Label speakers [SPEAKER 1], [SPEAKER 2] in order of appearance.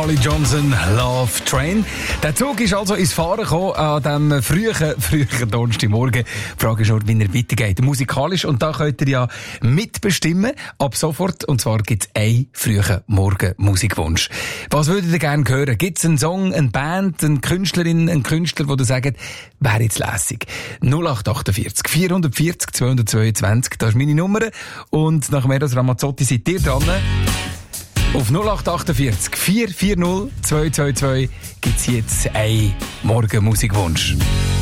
[SPEAKER 1] Holly Johnson, Love Train. Der Zug ist also ins Fahren gekommen an diesem frühen Donnerstagmorgen. Die Frage ist nur, wie er weitergeht. Musikalisch. Und da könnt ihr ja mitbestimmen. Ab sofort. Und zwar gibt es einen frühen Morgen-Musikwunsch. Was würdet ihr gerne hören? Gibt es einen Song, eine Band, eine Künstlerin, einen Künstler, wo ihr sagt, wäre jetzt lässig? 0848 440 222. Das ist meine Nummer. Und nach Meros Ramazzotti seid ihr dran. Auf 0848 440 222 gibt es jetzt einen Morgen-Musikwunsch.